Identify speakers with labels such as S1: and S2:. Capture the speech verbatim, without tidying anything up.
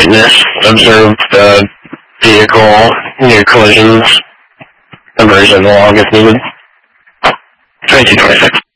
S1: witness observed the vehicle near collisions. Aversion log if needed. twenty-two twenty-six.